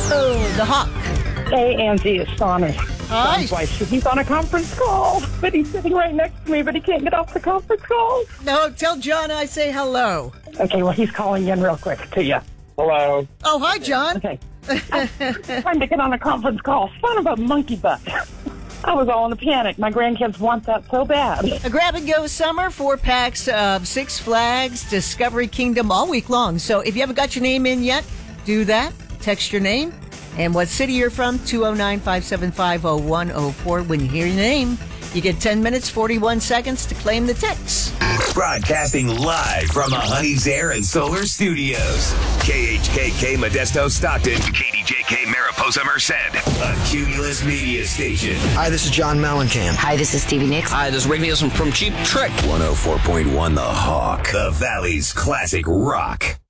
Oh, the Hawk. Hey, Angie, it's Sonny. Hi. John's wife. He's on a conference call, but he's sitting right next to me, but he can't get off the conference call. No, tell John I say hello. Okay, well, he's calling in real quick to you. Hello. Oh, hi, John. Okay. Trying to get on a conference call. Son of a monkey butt. I was all in a panic. My grandkids want that so bad. A grab-and-go summer, 4 packs of Six Flags Discovery Kingdom all week long. So if you haven't got your name in yet, do that. Text your name and what city you're from, 209-575-0104. When you hear your name, you get 10 minutes, 41 seconds to claim the tickets. Broadcasting live from the Honey's Air and Solar Studios. KHKK Modesto Stockton. KDJK Mariposa Merced. A Cumulus Media Station. Hi, this is John Mellencamp. Hi, this is Stevie Nicks. Hi, this is Rick Nielsen from Cheap Trick. 104.1 The Hawk. The Valley's classic rock.